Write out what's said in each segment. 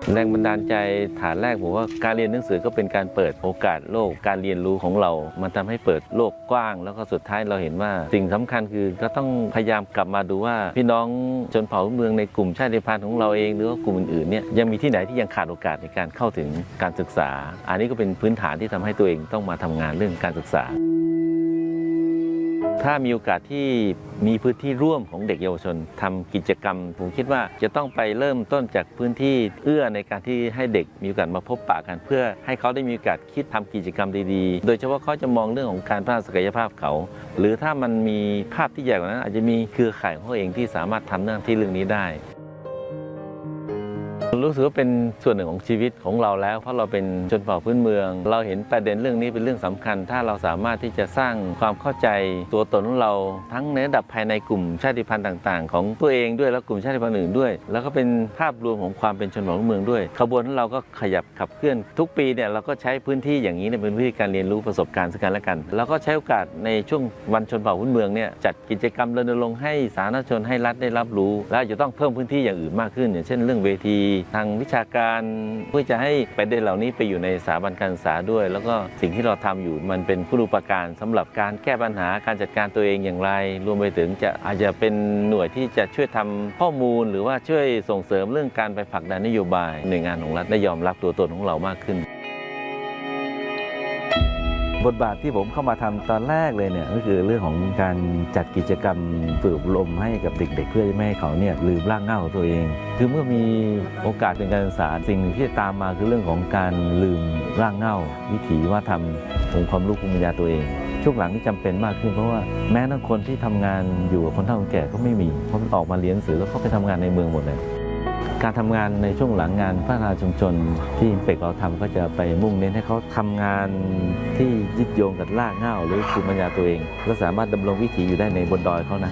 แรงบันดาลใจฐานแรกผมว่าการเรียนหนังสือก็เป็นการเปิดโอกาสโลกการเรียนรู้ของเรามันทำให้เปิดโลกกว้างแล้วก็สุดท้ายเราเห็นว่าสิ่งสำคัญคือก็ต้องพยายามกลับมาดูว่าพี่น้องชนเผ่าเมืองในกลุ่มชาติพันธุ์ของเราเองหรือว่ากลุ่มอื่นๆเนี่ยยังมีที่ไหนที่ยังขาดโอกาสในการเข้าถึงการศึกษาอันนี้ก็เป็นพื้นฐานที่ทำให้ตัวเองต้องมาทำงานเรื่องการศึกษาถ้ามีโอกาสที่มีพื้นที่ร่วมของเด็กเยาวชนทำกิจกรรมผมคิดว่าจะต้องไปเริ่มต้นจากพื้นที่เอื้อในการที่ให้เด็กมีโอกาสมาพบปะกันเพื่อให้เขาได้มีโอกาสคิดทำกิจกรรมดีๆโดยเฉพาะเขาจะมองเรื่องของการพัฒนาศักยภาพเขาหรือถ้ามันมีภาพที่ใหญ่กว่านั้นอาจจะมีเครือข่ายของเขาเองที่สามารถทำหน้าที่เรื่องนี้ได้รู้สึกว่าเป็นส่วนหนึ่งของชีวิตของเราแล้วเพราะเราเป็นชนเผ่าพื้นเมืองเราเห็นประเด็นเรื่องนี้เป็นเรื่องสำคัญถ้าเราสามารถที่จะสร้างความเข้าใจตัวตนของเราทั้งในระดับภายในกลุ่มชาติพันธุ์ต่างๆของตัวเองด้วยแล้วกลุ่มชาติพันธุ์อื่นด้วยแล้วก็เป็นภาพรวมของความเป็นชนเผ่าพื้นเมืองด้วยขบวนของเราก็ขยับขับเคลื่อนทุกปีเนี่ยเราก็ใช้พื้นที่อย่างนี้เป็นพื้นที่การเรียนรู้ประสบการณ์ซึ่งกันและกันแล้วก็ใช้โอกาสในช่วงวันชนเผ่าพื้นเมืองเนี่ยจัดกิจกรรมรณรงค์ให้สาธารณชนให้รัฐได้รับรู้และจะต้องเพิ่มพื้นที่อย่างอื่นมากขึ้นอย่างเช่นเรื่องเวทีทางวิชาการเพื่อจะให้ประเด็นเหล่านี้ไปอยู่ในสถาบันการศึกษาด้วยแล้วก็สิ่งที่เราทำอยู่มันเป็นคุณูปการสำหรับการแก้ปัญหาการจัดการตัวเองอย่างไรรวมไปถึงอาจจะเป็นหน่วยที่จะช่วยทำข้อมูลหรือว่าช่วยส่งเสริมเรื่องการไปผลักดันนโยบายหน่วยงานของรัฐได้ยอมรับตัวตนของเรามากขึ้นบทบาทที่ผมเข้ามาทำตอนแรกเลยเนี่ยก็คือเรื่องของการจัดกิจกรรมฝึกอบรมให้กับเด็กๆเพื่อไม่ให้เขาเนี่ยลืมรากเหง้าของตัวเองคือเมื่อมีโอกาสเป็นการศึกษาสิ่งที่ตามมาคือเรื่องของการลืมรากเหง้าวิถีวัฒนธรรมองค์ความรู้ภูมิปัญญาตัวเองช่วงหลังนี่จำเป็นมากขึ้นเพราะว่าแม้ทั้งคนที่ทำงานอยู่กับคนเฒ่าคนแก่ก็ไม่มีเพราะออกมาเรียนหนังสือแล้วเขาไปทำงานในเมืองหมดเลยการทำงานในช่วงหลังงานพัฒนาชุมชนที่อิมเปกเราทำก็จะไปมุ่งเน้นให้เขาทำงานที่ยึดโยงกับรากเหง้าหรือภูมิปัญญาตัวเองและสามารถดำรงวิถีอยู่ได้ในบนดอยเขานะ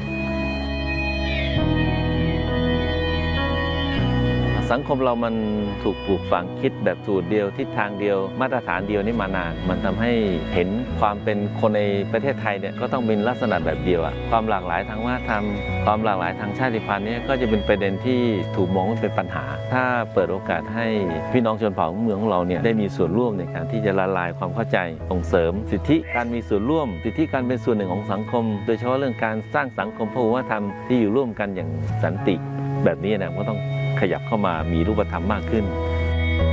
สังคมเรามันถูกปลูกฝังคิดแบบสูตรเดียวทิศทางเดียวมาตรฐานเดียวนี่มานานมันทำให้เห็นความเป็นคนในประเทศไทยเนี่ยก็ต้องเป็นลักษณะแบบเดียวอะความหลากหลายทางวัฒนธรรมความหลากหลายทางชาติพันธุ์นี่ก็จะเป็นประเด็นที่ถูกมองว่าเป็นปัญหาถ้าเปิดโอกาสให้พี่น้องชนเผ่าเมืองของเราเนี่ยได้มีส่วนร่วมในการที่จะละลายความเข้าใจส่งเสริมสิทธิการมีส่วนร่วมสิทธิการเป็นส่วนหนึ่งของสังคมโดยเฉพาะเรื่องการสร้างสังคมพหุวัฒนธรรมที่อยู่ร่วมกันอย่างสันติแบบนี้นะก็ต้องขยับเข้ามามีรูปธรรมมากขึ้น